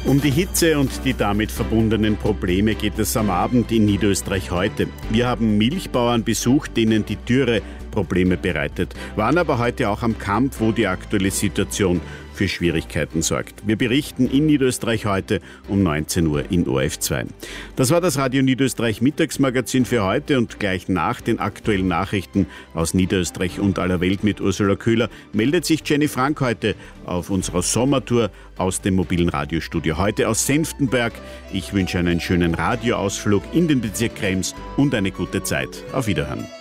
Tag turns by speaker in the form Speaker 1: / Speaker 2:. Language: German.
Speaker 1: Um die Hitze und die damit verbundenen Probleme geht es am Abend in Niederösterreich heute. Wir haben Milchbauern besucht, denen die Dürre Probleme bereitet, waren aber heute auch am Kamp, wo die aktuelle Situation für Schwierigkeiten sorgt. Wir berichten in Niederösterreich heute um 19 Uhr in ORF2. Das war das Radio Niederösterreich Mittagsmagazin für heute und gleich nach den aktuellen Nachrichten aus Niederösterreich und aller Welt mit Ursula Köhler meldet sich Jenny Frank heute auf unserer Sommertour aus dem mobilen Radiostudio. Heute aus Senftenberg. Ich wünsche einen schönen Radioausflug in den Bezirk Krems und eine gute Zeit. Auf Wiederhören.